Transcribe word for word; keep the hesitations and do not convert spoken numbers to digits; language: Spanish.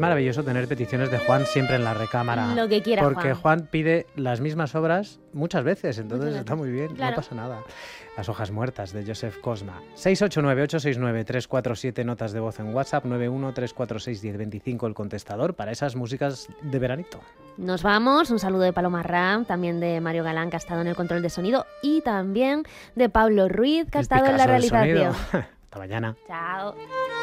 maravilloso tener peticiones de Juan siempre en la recámara. Lo que quiera, Porque Juan. Juan pide las mismas obras muchas veces, entonces Muchas está veces. muy bien, Claro. no pasa nada. Las hojas muertas de Joseph Cosma. seis ocho nueve, ocho seis nueve, tres cuatro siete, notas de voz en WhatsApp, nueve uno tres cuatro seis, uno cero dos cinco el contestador para esas músicas de veranito. Nos vamos, un saludo de Paloma Ram, también de Mario Galán, que ha estado en el control de sonido, y también de Pablo Ruiz, que ha El estado en la Picasso del realización. sonido. Hasta mañana. Chao.